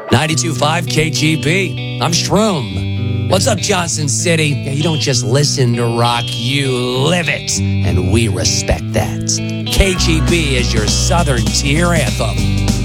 92.5 KGB. I'm Shroom. What's up, Johnson City? Yeah, you don't just listen to rock, you live it. And we respect that. KGB is your Southern Tier anthem.